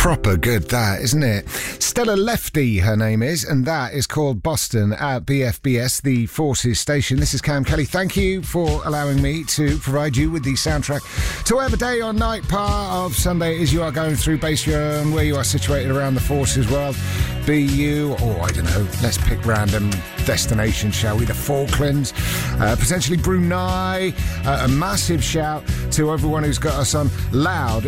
Proper good, that, isn't it? Stella Lefty, her name is, and that is called Boston at BFBS, the Forces station. This is Cam Kelly. Thank you for allowing me to provide you with the soundtrack to whatever day or night part of Sunday is you are going through, based on where you are situated around the Forces world. Be you, or I don't know, let's pick random destinations, shall we? The Falklands, potentially Brunei. A massive shout to everyone who's got us on loud